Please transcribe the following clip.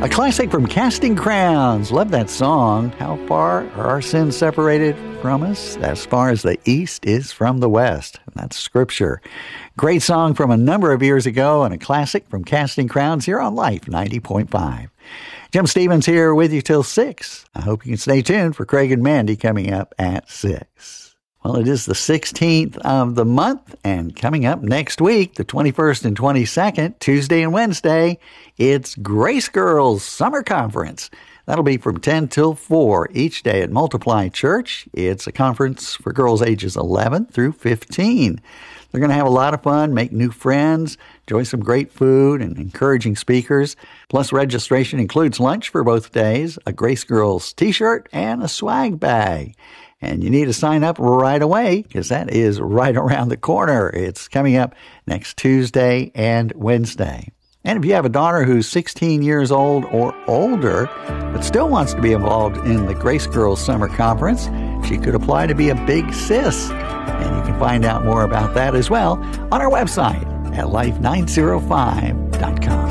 A classic from Casting Crowns. Love that song. How far are our sins separated from us? As far as the east is from the west. And that's scripture. Great song from a number of years ago and a classic from Casting Crowns here on Life 90.5. Jim Stevens here with you till 6. I hope you can stay tuned for Craig and Mandy coming up at 6. Well, it is the 16th of the month, and coming up next week, the 21st and 22nd, Tuesday and Wednesday, it's Grace Girls Summer Conference. That'll be from 10 till 4 each day at Multiply Church. It's a conference for girls ages 11 through 15. They're going to have a lot of fun, make new friends, enjoy some great food and encouraging speakers. Plus, registration includes lunch for both days, a Grace Girls t-shirt, and a swag bag. And you need to sign up right away because that is right around the corner. It's coming up next Tuesday and Wednesday. And if you have a daughter who's 16 years old or older but still wants to be involved in the Grace Girls Summer Conference, she could apply to be a big sis. And you can find out more about that as well on our website at life905.com.